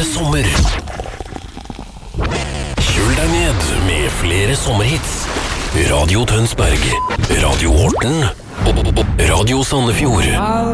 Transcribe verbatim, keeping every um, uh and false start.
sommer. Kjøl deg ned med flere sommerhits. Radio Tønsberg, Radio Horten og Radio Sandefjord.